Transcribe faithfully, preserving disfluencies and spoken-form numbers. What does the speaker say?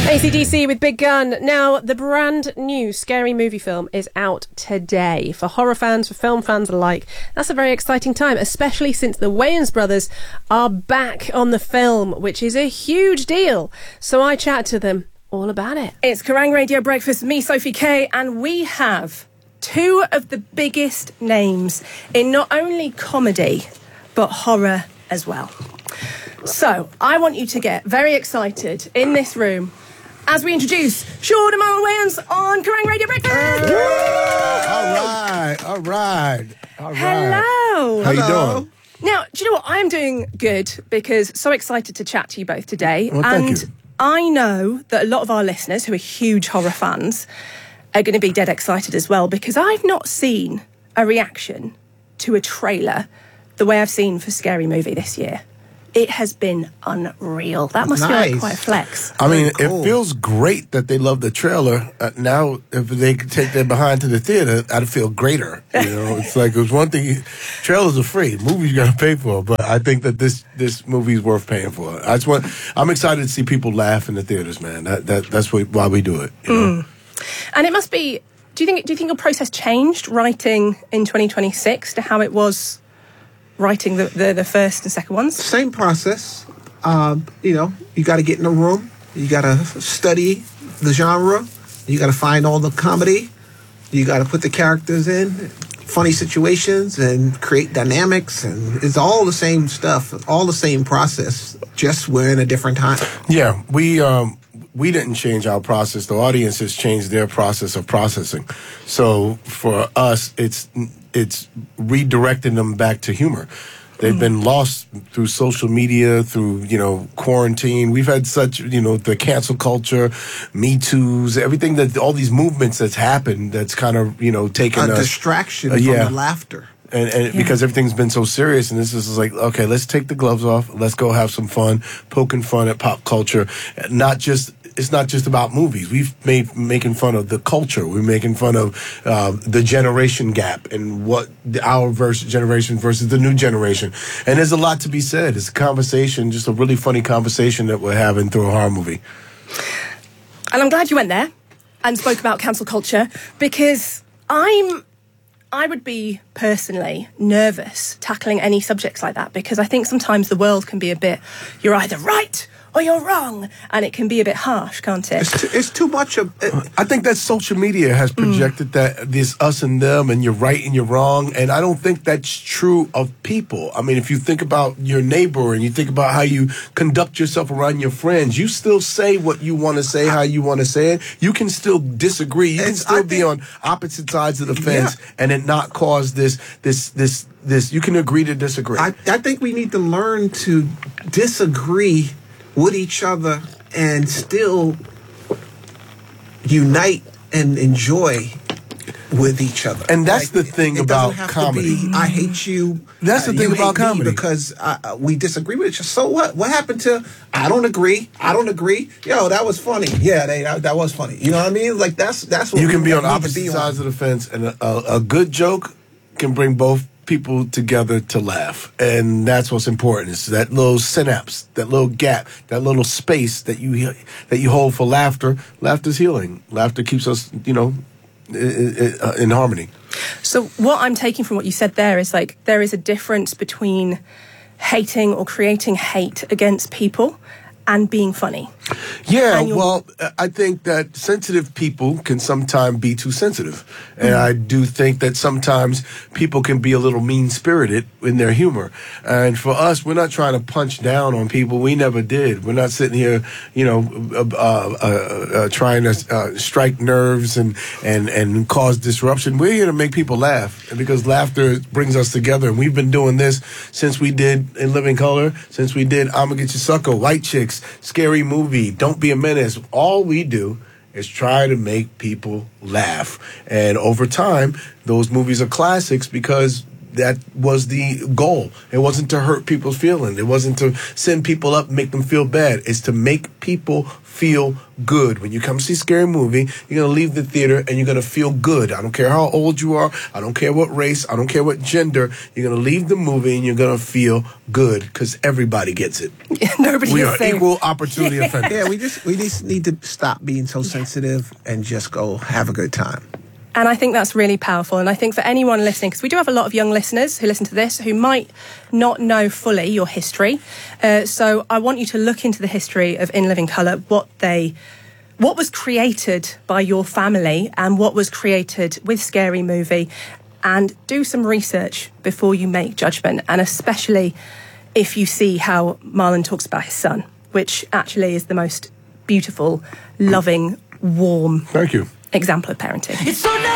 A C D C with Big Gun. Now, the brand new Scary Movie film is out today. For horror fans, for film fans alike, that's a very exciting time, especially since the Wayans brothers are back on the film, which is a huge deal. So I chat to them all about it. It's Kerrang Radio Breakfast, me, Sophie Kay, and we have two of the biggest names in not only comedy, but horror as well. So, I want you to get very excited in this room as we introduce Sean and Mara Wayans on Kerrang Radio Breakfast. All right, all right, all right. Hello. How you doing? Now, do you know what? I am doing good because so excited to chat to you both today. Well, thank and you. I know that a lot of our listeners who are huge horror fans are going to be dead excited as well, because I've not seen a reaction to a trailer the way I've seen for Scary Movie this year. It has been unreal. That must Nice. feel like quite a flex. I mean, cool. it feels great that they love the trailer. Uh, now, if they could take that behind to the theater, I'd feel greater. You know, it's like it was one thing. Trailers are free. Movies you got to pay for. But I think that this this movie is worth paying for. I just want. I'm excited to see people laugh in the theaters, man. That that that's what, why we do it. You know? And it must be. Do you think? Do you think your process changed writing in twenty twenty-six to how it was writing the the, the first and second ones? Same process. Um, you know, you got to get in the room. You got to study the genre. You got to find all the comedy. You got to put the characters in funny situations and create dynamics. And it's all the same stuff, all the same process, just we're in a different time. Yeah, we um, we didn't change our process. The audience has changed their process of processing. So for us, it's it's redirecting them back to humor. They've mm. been lost through social media, through, you know, quarantine. We've had such, you know, the cancel culture, Me Too's, everything that, all these movements that's happened that's kind of, you know, taken A us. distraction uh, from yeah. the laughter. And, and Yeah. because everything's been so serious, and this is like, okay, let's take the gloves off. Let's go have some fun, poking fun at pop culture. Not just, it's not just about movies. We've made making fun of the culture. We're making fun of uh, the generation gap and what our vers- generation versus the new generation. And there's a lot to be said. It's a conversation, just a really funny conversation that we're having through a horror movie. And I'm glad you went there and spoke about cancel culture, because I'm I would be personally nervous tackling any subjects like that, because I think sometimes the world can be a bit, you're either right or you're wrong, and it can be a bit harsh, can't it? It's too, it's too much of... Uh, I think that social media has projected mm. that this us and them, and you're right and you're wrong, and I don't think that's true of people. I mean, if you think about your neighbor and you think about how you conduct yourself around your friends, you still say what you want to say, how you want to say it. You can still disagree. You can It's- still I be think- on opposite sides of the fence, Yeah. and it not cause this, this, this, this. You can agree to disagree. I, I think we need to learn to disagree with each other and still unite and enjoy with each other. And that's the it- thing it about doesn't have comedy. To be, I hate you. That's the uh, thing you about hate me comedy. because uh, we disagree with each other. So what? What happened to? I don't agree. I don't agree. Yo, that was funny. Yeah, they, that, that was funny. You know what I mean? Like that's that's what You we can be on need to opposite be sides on. of the fence, and a, a, a good joke can bring both people together to laugh, and that's what's important. Is that little synapse, that little gap, that little space that you that you hold for laughter. Laughter's healing. Laughter keeps us, you know, in, in harmony. So what I'm taking from what you said there is, like, there is a difference between hating or creating hate against people and being funny. Yeah, And you're- well, I think that sensitive people can sometimes be too sensitive. And I do think that sometimes people can be a little mean-spirited in their humor. And for us, we're not trying to punch down on people. We never did. We're not sitting here, you know, uh, uh, uh, uh, trying to uh, strike nerves and, and, and cause disruption. We're here to make people laugh, because laughter brings us together. And we've been doing this since we did In Living Color, since we did I'ma Get You Sucker, White Chicks, Scary Movie, Don't Be a Menace. All we do is try to make people laugh. And over time, those movies are classics because that was the goal. It wasn't to hurt people's feelings. It wasn't to send people up and make them feel bad. It's to make people feel good. When you come see a scary movie, you're going to leave the theater and you're going to feel good. I don't care how old you are. I don't care what race. I don't care what gender. You're going to leave the movie and you're going to feel good because everybody gets it. Nobody We is are saying- equal opportunity offenders. Yeah, we just we just need to stop being so sensitive and just go have a good time. And I think that's really powerful. And I think for anyone listening, because we do have a lot of young listeners who listen to this who might not know fully your history. Uh, so I want you to look into the history of In Living Colour, what they, what was created by your family and what was created with Scary Movie, and do some research before you make judgment. And especially if you see how Marlon talks about his son, which actually is the most beautiful, loving, warm Thank you. example of parenting. It's so nice.